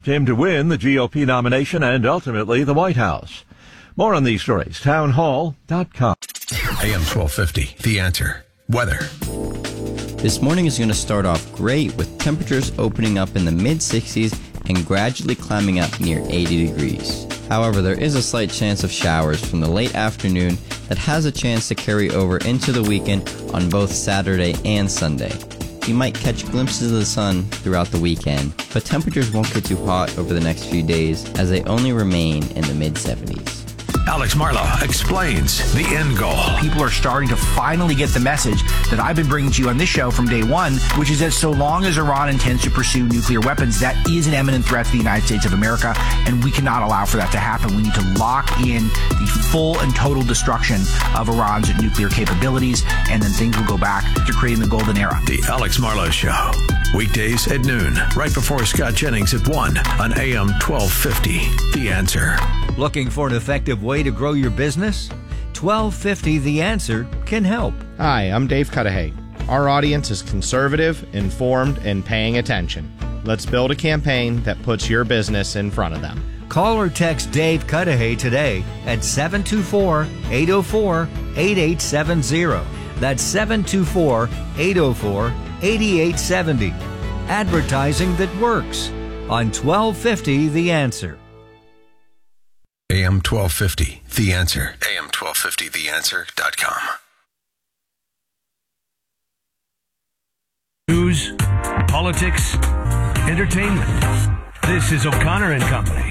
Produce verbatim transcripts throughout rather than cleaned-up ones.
him to win the G O P nomination and ultimately the White House. More on these stories, townhall dot com. A M twelve fifty, The Answer. Weather. This morning is going to start off great with temperatures opening up in the mid sixties and gradually climbing up near eighty degrees. However, there is a slight chance of showers from the late afternoon that has a chance to carry over into the weekend on both Saturday and Sunday. You might catch glimpses of the sun throughout the weekend, but temperatures won't get too hot over the next few days as they only remain in the mid seventies. Alex Marlow explains the end goal. People are starting to finally get the message that I've been bringing to you on this show from day one, which is that so long as Iran intends to pursue nuclear weapons, that is an imminent threat to the United States of America, and we cannot allow for that to happen. We need to lock in the full and total destruction of Iran's nuclear capabilities, and then things will go back to creating the golden era. The Alex Marlow Show. Weekdays at noon, right before Scott Jennings at one on A M twelve fifty. The Answer. Looking for an effective way to grow your business? twelve fifty The Answer can help. Hi, I'm Dave Cudahy. Our audience is conservative, informed, and paying attention. Let's build a campaign that puts your business in front of them. Call or text Dave Cudahy today at seven two four, eight zero four, eight eight seven zero. That's seven two four, eight zero four, eight eight seven zero. Advertising that works on twelve fifty The Answer. A M twelve fifty, The Answer. A M twelve fifty the answer dot com. News, politics, entertainment. This is O'Connor and Company.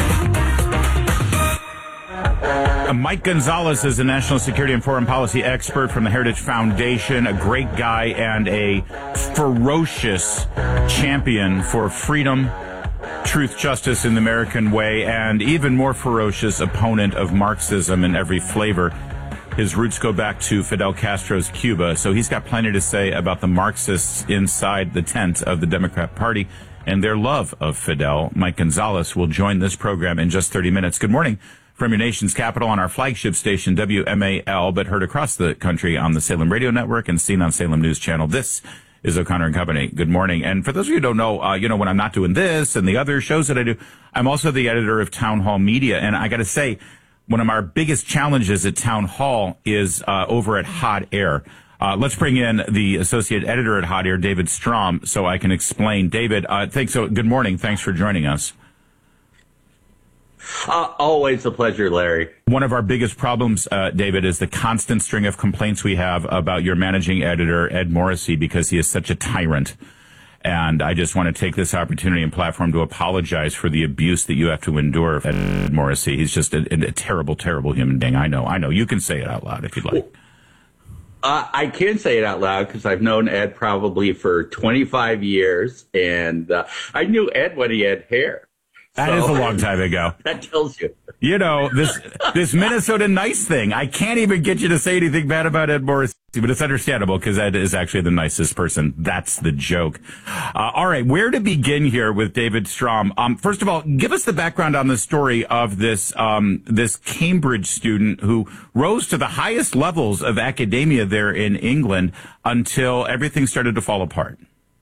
Uh, Mike Gonzalez is a national security and foreign policy expert from the Heritage Foundation, a great guy and a ferocious champion for freedom, truth, justice in the American way, and even more ferocious opponent of Marxism in every flavor. His roots go back to Fidel Castro's Cuba, so he's got plenty to say about the Marxists inside the tent of the Democrat Party and their love of Fidel. Mike Gonzalez will join this program in just thirty minutes. Good morning from your nation's capital on our flagship station, W M A L, but heard across the country on the Salem Radio Network and seen on Salem News Channel. This is O'Connor and Company. Good morning. And for those of you who don't know, uh, you know, when I'm not doing this and the other shows that I do, I'm also the editor of Town Hall Media. And I got to say, one of our biggest challenges at Town Hall is uh, over at Hot Air. Uh, let's bring in the associate editor at Hot Air, David Strom, so I can explain. David, uh, thanks. So good morning. Thanks for joining us. Uh, always a pleasure, Larry. One of our biggest problems, uh, David, is the constant string of complaints we have about your managing editor, Ed Morrissey, because he is such a tyrant. And I just want to take this opportunity and platform to apologize for the abuse that you have to endure, Ed Morrissey. He's just a, a terrible, terrible human being. I know, I know. You can say it out loud if you'd like. Uh, I can say it out loud because I've known Ed probably for twenty-five years. And uh, I knew Ed when he had hair. That so, is a long time ago. That tells you. You know, this this Minnesota nice thing. I can't even get you to say anything bad about Ed Morrissey, but it's understandable because Ed is actually the nicest person. That's the joke. Uh, all right, where to begin here with David Strom? Um, first of all, give us the background on the story of this um, this Cambridge student who rose to the highest levels of academia there in England until everything started to fall apart.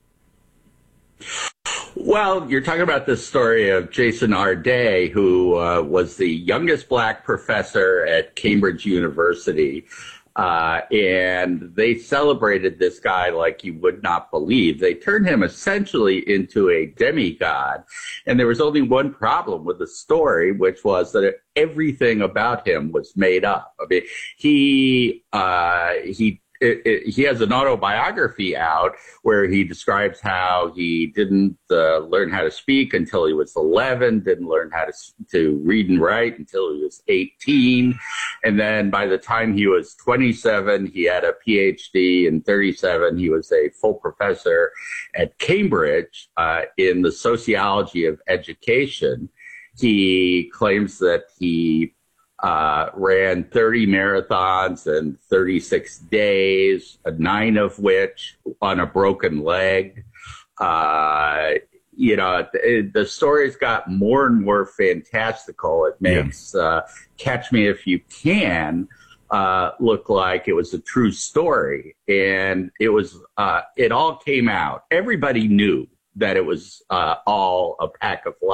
Well, you're talking about the story of Jason R. Day, who uh, was the youngest black professor at Cambridge University. Uh, and they celebrated this guy like you would not believe. They turned him essentially into a demigod. And there was only one problem with the story, which was that everything about him was made up. I mean, he, uh, he, It, it, he has an autobiography out where he describes how he didn't uh, learn how to speak until he was eleven, didn't learn how to to read and write until he was eighteen, and then by the time he was twenty-seven, he had a P H D, and thirty-seven, he was a full professor at Cambridge uh, in the sociology of education. He claims that he Uh, ran thirty marathons in thirty-six days, nine of which on a broken leg. Uh, you know, the, the story's got more and more fantastical. It makes yeah. uh, Catch Me If You Can uh, look like it was a true story. And it was, uh, it all came out. Everybody knew that it was uh, all a pack of lies.